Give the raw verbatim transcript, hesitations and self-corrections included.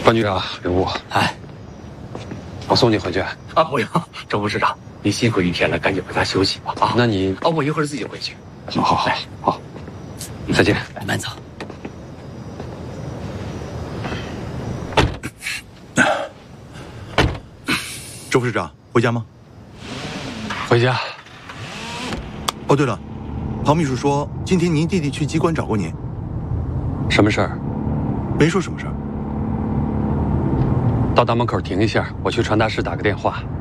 关局长，刘武， 哎， 我送你回去。 啊，不用，周副市长，你辛苦一天了，赶紧回家休息吧。啊， 那你哦，我一会儿自己回去。 好好好好，再见。 慢走。 周副市长，回家吗？ 回家。 哦，对了，陶秘书说今天您弟弟去机关找过您。 什么事儿？ 没说什么事儿。 到大门口停一下，我去传达室打个电话。